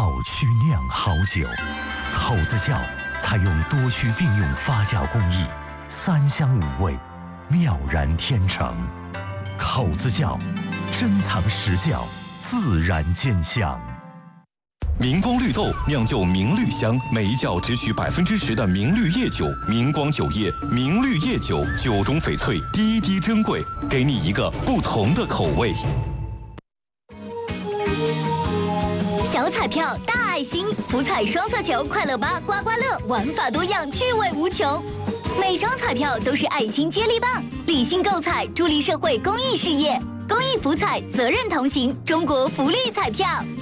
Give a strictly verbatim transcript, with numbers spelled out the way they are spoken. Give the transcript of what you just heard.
好曲酿好酒，口子窖采用多区并用发酵工艺，三香五味，妙然天成。口子窖，珍藏实窖，自然见香。 明光绿豆酿就明绿香，每一窖只取百分之十的明绿叶酒。明光酒业明绿叶酒，酒中翡翠，滴滴珍贵，给你一个不同的口味。 小彩票大爱心，福彩双色球快乐吧刮刮乐，玩法多样，趣味无穷。每张彩票都是爱心接力棒，理性购彩，助力社会公益事业。公益福彩，责任同行，中国福利彩票。